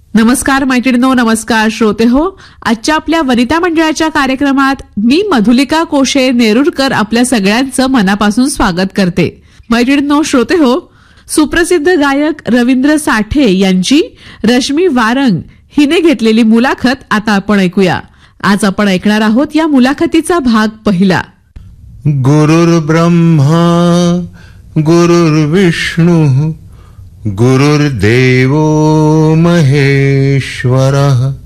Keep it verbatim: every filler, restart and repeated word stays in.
नमस्कार मैत्रिणींनो, नमस्कार श्रोते हो. आजच्या आपल्या वनिता मंडळाच्या कार्यक्रमात मी मधुलिका कोशे नेरुरकर आपल्या सगळ्यांचं मनापासून स्वागत करते. मैत्रिणींनो, श्रोते हो, सुप्रसिद्ध गायक रवींद्र साठे यांची रश्मी वारंग हिने घेतलेली मुलाखत आता आपण ऐकूया. आज आपण ऐकणार आहोत या मुलाखतीचा भाग पहिला. गुरुर् ब्रह्मा गुरुर्विष्णू गुरुर्देवो महेश्वरः